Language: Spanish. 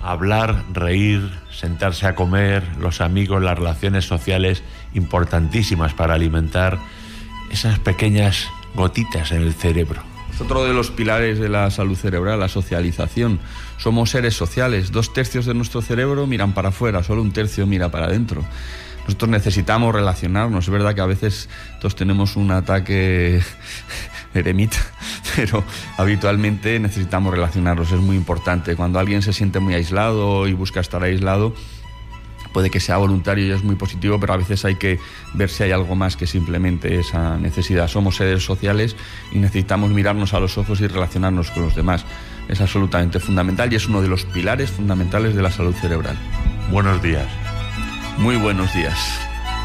Hablar, reír, sentarse a comer, los amigos, las relaciones sociales, importantísimas para alimentar esas pequeñas gotitas en el cerebro. Es otro de los pilares de la salud cerebral, la socialización. Somos seres sociales, 2/3 de nuestro cerebro miran para afuera, solo 1/3 mira para adentro. Nosotros necesitamos relacionarnos. Es verdad que a veces todos tenemos un ataque eremita, pero habitualmente necesitamos relacionarnos. Es muy importante. Cuando alguien se siente muy aislado y busca estar aislado, puede que sea voluntario y es muy positivo, pero a veces hay que ver si hay algo más que simplemente esa necesidad. Somos seres sociales y necesitamos mirarnos a los ojos y relacionarnos con los demás. Es absolutamente fundamental y es uno de los pilares fundamentales de la salud cerebral. Buenos días. Muy buenos días.